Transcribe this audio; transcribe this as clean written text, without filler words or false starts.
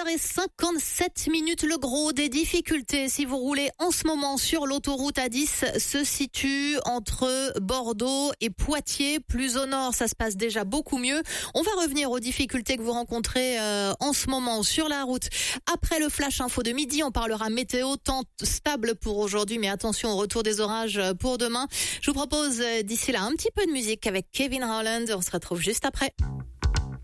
8h57, le gros des difficultés si vous roulez en ce moment sur l'autoroute A10 se situe entre Bordeaux et Poitiers. Plus au nord, ça se passe déjà beaucoup mieux. On va revenir aux difficultés que vous rencontrez en ce moment sur la route. Après le flash info de midi, on parlera météo, temps stable pour aujourd'hui, mais attention au retour des orages pour demain. Je vous propose d'ici là un petit peu de musique avec Kevin Rowland. On se retrouve juste après.